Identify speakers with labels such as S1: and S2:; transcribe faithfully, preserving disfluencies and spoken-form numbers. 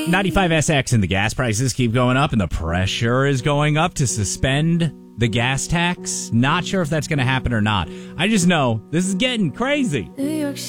S1: ninety-five S X and the gas prices keep going up and the pressure is going up to suspend the gas tax. Not sure if that's going to happen or not. I just know this is getting crazy.
S2: New York